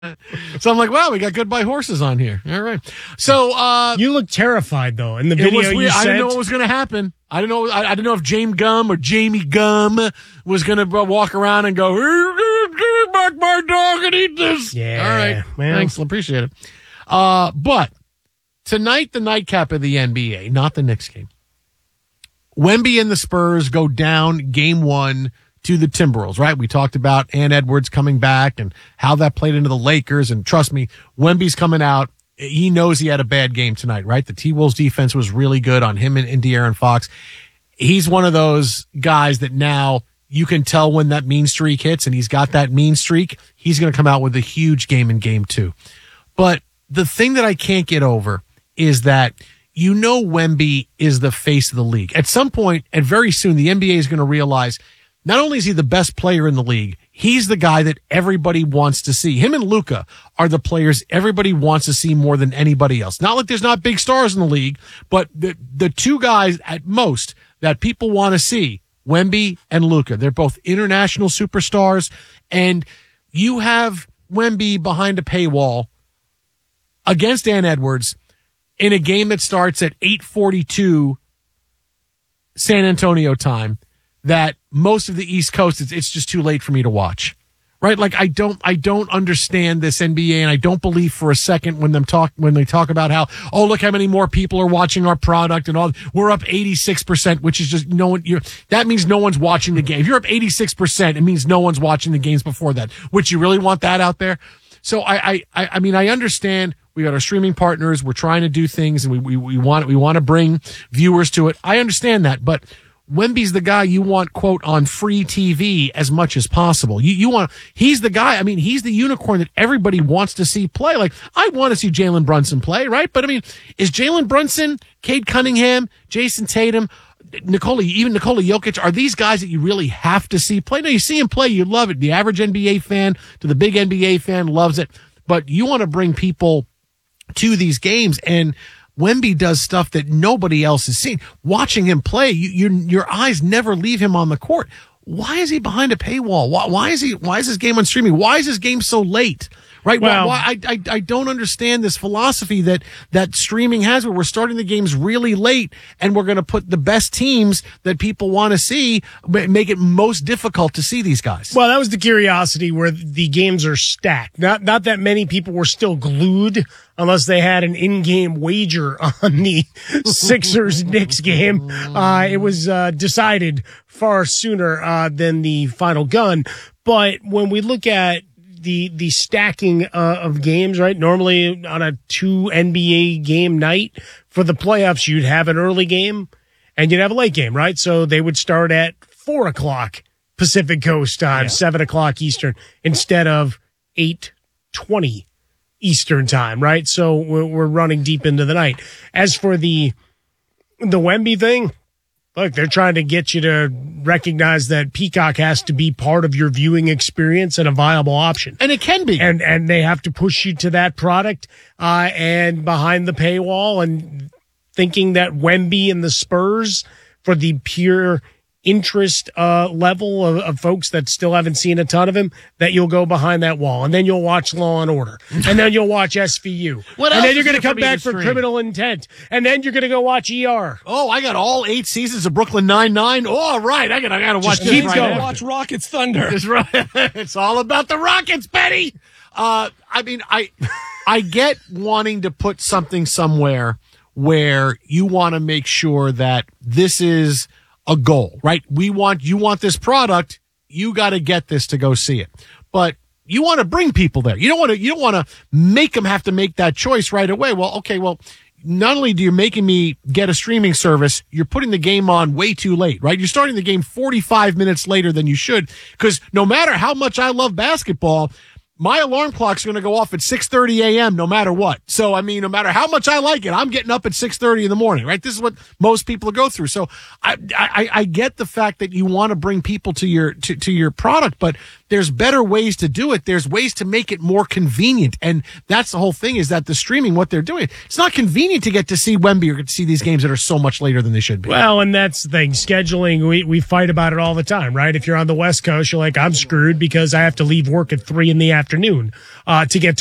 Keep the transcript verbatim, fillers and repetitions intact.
So I'm like, wow, we got goodbye horses on here. All right. So uh, you look terrified though in the it video. Was weird. You I sent. didn't know what was going to happen. I didn't know. I, I didn't know if James Gum or Jamie Gum was going to walk around and go, "Give me back my dog and eat this." Yeah. All right. Well, thanks. Appreciate it. Uh, but tonight, the nightcap of the N B A, not the Knicks game. Wemby and the Spurs go down game one to the Timberwolves, right? We talked about Ant Edwards coming back and how that played into the Lakers. And trust me, Wemby's coming out. He knows he had a bad game tonight, right? The T-Wolves defense was really good on him and, and De'Aaron Fox. He's one of those guys that now you can tell when that mean streak hits, and he's got that mean streak. He's going to come out with a huge game in game two. But the thing that I can't get over is that you know Wemby is the face of the league. At some point, and very soon, the N B A is going to realize not only is he the best player in the league, he's the guy that everybody wants to see. Him and Luka are the players everybody wants to see more than anybody else. Not like there's not big stars in the league, but the, the two guys at most that people want to see, Wemby and Luka. They're both international superstars, and you have Wemby behind a paywall against Ant Edwards in a game that starts at eight forty-two San Antonio time, that most of the East Coast, it's, it's just too late for me to watch, right? Like I don't, I don't understand this N B A, and I don't believe for a second when them talk, when they talk about how, oh, look how many more people are watching our product and all. We're up eighty-six percent, which is just no one, you're, that means no one's watching the game. If you're up eighty-six percent, it means no one's watching the games before that. Which you really want that out there? So I, I, I, I mean, I understand. We got our streaming partners. We're trying to do things, and we, we, we want, we want to bring viewers to it. I understand that, but Wemby's the guy you want, quote, on free T V as much as possible. You, you want, he's the guy. I mean, he's the unicorn that everybody wants to see play. Like, I want to see Jalen Brunson play, right? But I mean, is Jalen Brunson, Cade Cunningham, Jason Tatum, Nikola, even Nikola Jokic, are these guys that you really have to see play? No, you see him play, you love it. The average N B A fan to the big N B A fan loves it. But you want to bring people to these games, and Wemby does stuff that nobody else has seen. Watching him play, you, your your eyes never leave him on the court. Why is he behind a paywall? Why, why is he? Why is his game on streaming? Why is his game so late? Right? Well, why, why, I, I I don't understand this philosophy that that streaming has, where we're starting the games really late and we're going to put the best teams that people want to see, make it most difficult to see these guys. Well, that was the curiosity where the games are stacked. Not not that many people were still glued unless they had an in-game wager on the Sixers-Knicks game. Uh, it was uh, decided far sooner uh, than the final gun. But when we look at the the stacking uh, of games, right? Normally on a two N B A game night for the playoffs, you'd have an early game and you'd have a late game, right? So they would start at four o'clock Pacific Coast time, yeah. seven o'clock Eastern, instead of eight twenty Eastern time, right? So we're, we're running deep into the night. As for the the Wemby thing, look, they're trying to get you to recognize that Peacock has to be part of your viewing experience and a viable option. And it can be. And and they have to push you to that product uh, and behind the paywall, and thinking that Wemby and the Spurs, for the pure interest uh, level of, of folks that still haven't seen a ton of him, that you'll go behind that wall. And then you'll watch Law and Order. And then you'll watch S V U. What and else then you're is going to there come for me to back for stream? Criminal Intent. And then you're going to go watch E R. Oh, I got all eight seasons of Brooklyn Nine-Nine. Oh, all right. I got I got to watch Just this keep right going. after. Watch Rockets Thunder. It's right. It's all about the Rockets, Betty. Uh, I mean, I I get wanting to put something somewhere where you want to make sure that this is a goal, right? We want, you want this product, you got to get this to go see it. But you want to bring people there. You don't want to, you don't want to make them have to make that choice right away. Well, okay, well, not only do you making me get a streaming service, you're putting the game on way too late, right? You're starting the game forty-five minutes later than you should, because no matter how much I love basketball, my alarm clock's going to go off at six thirty a.m. no matter what. So, I mean, no matter how much I like it, I'm getting up at six thirty in the morning, right? This is what most people go through. So I, I, I get the fact that you want to bring people to your, to, to your product, but there's better ways to do it. There's ways to make it more convenient. And that's the whole thing, is that the streaming, what they're doing, it's not convenient to get to see Wemby or get to see these games that are so much later than they should be. Well, and that's the thing. Scheduling, we, we fight about it all the time, right? If you're on the West Coast, you're like, I'm screwed because I have to leave work at three in the afternoon uh, to get